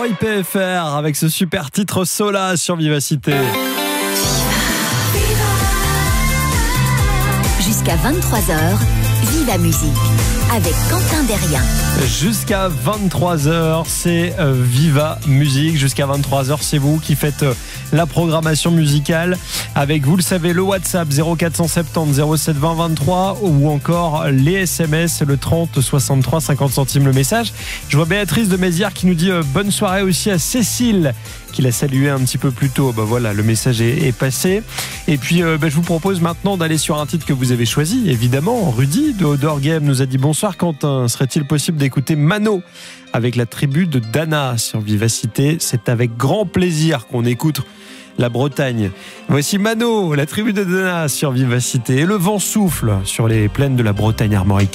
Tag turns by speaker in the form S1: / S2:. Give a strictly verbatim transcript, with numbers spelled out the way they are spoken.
S1: I P F R avec ce super titre Sola sur Vivacité.
S2: Jusqu'à vingt-trois heures, Viva Musique avec Quentin Derrien.
S1: Jusqu'à vingt-trois heures, c'est Viva Musique. Jusqu'à vingt-trois heures, c'est vous qui faites la programmation musicale avec, vous le savez, le WhatsApp zéro quatre cent soixante-dix zéro sept vingt vingt-trois ou encore les S M S, le trente soixante-trois cinquante centimes le message. Je vois Béatrice de Mézières qui nous dit euh, bonne soirée aussi à Cécile, qui l'a salué un petit peu plus tôt. Bah voilà, le message est, est passé. Et puis, euh, bah, je vous propose maintenant d'aller sur un titre que vous avez choisi, évidemment. Rudy de Odor Game nous a dit bonsoir Quentin. Serait-il possible d'écouter Mano avec la tribu de Dana sur Vivacité? C'est avec grand plaisir qu'on écoute la Bretagne. Voici Mano, la tribu de Dana sur Vivacité. Et le vent souffle sur les plaines de la Bretagne armoricaine.